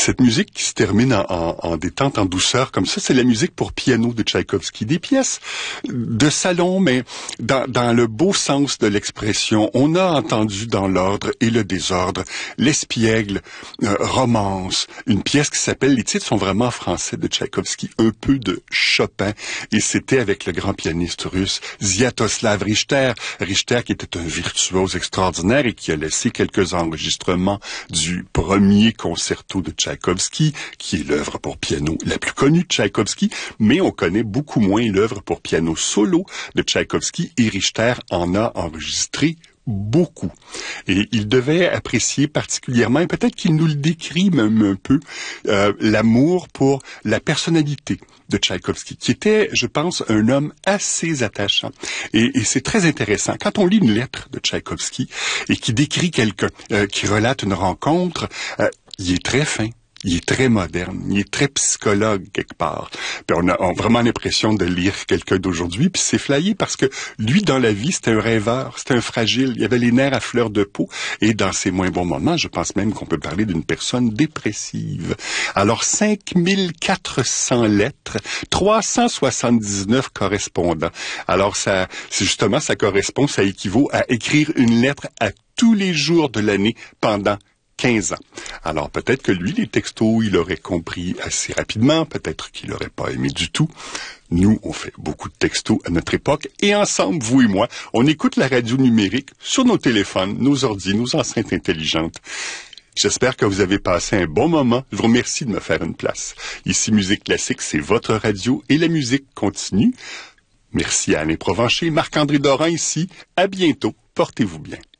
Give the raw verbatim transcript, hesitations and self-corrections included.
cette musique qui se termine en, en, en détente, en douceur, comme ça, c'est la musique pour piano de Tchaïkovski. Des pièces de salon, mais dans, dans le beau sens de l'expression. On a entendu dans l'ordre et le désordre, l'espiègle, euh, romance, une pièce qui s'appelle, les titres sont vraiment français de Tchaïkovski, un peu de Chopin, et c'était avec le grand pianiste russe Sviatoslav Richter. Richter qui était un virtuose extraordinaire et qui a laissé quelques enregistrements du premier concerto de Tchaïkovski, qui est l'œuvre pour piano la plus connue de Tchaïkovski, mais on connaît beaucoup moins l'œuvre pour piano solo de Tchaïkovski, et Richter en a enregistré beaucoup. Et il devait apprécier particulièrement, et peut-être qu'il nous le décrit même un peu, euh, l'amour pour la personnalité de Tchaïkovski, qui était, je pense, un homme assez attachant. Et, et c'est très intéressant. Quand on lit une lettre de Tchaïkovski et qui décrit quelqu'un, euh, qui relate une rencontre, euh, il est très fin. Il est très moderne, il est très psychologue quelque part. Puis on a, on a vraiment l'impression de lire quelqu'un d'aujourd'hui, puis c'est flyé parce que lui, dans la vie, c'était un rêveur, c'était un fragile, il avait les nerfs à fleur de peau, et dans ses moins bons moments, je pense même qu'on peut parler d'une personne dépressive. Alors, cinq mille quatre cents lettres, trois cent soixante-dix-neuf correspondants. Alors, ça, c'est justement, ça correspond, ça équivaut à écrire une lettre à tous les jours de l'année pendant quinze ans. Alors peut-être que lui, les textos, il aurait compris assez rapidement, peut-être qu'il n'aurait pas aimé du tout. Nous, on fait beaucoup de textos à notre époque, et ensemble, vous et moi, on écoute la radio numérique sur nos téléphones, nos ordis, nos enceintes intelligentes. J'espère que vous avez passé un bon moment. Je vous remercie de me faire une place. Ici, Musique Classique, c'est votre radio, et la musique continue. Merci à Alain Provencher, Marc-André Dorin ici. À bientôt. Portez-vous bien.